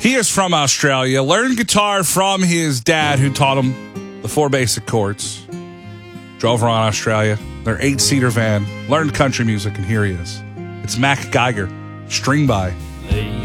He is from Australia, learned guitar from his dad who taught him the 4 basic chords. Drove around Australia, their 8-seater van, learned country music, and here he is. It's Mac Geiger, String By. They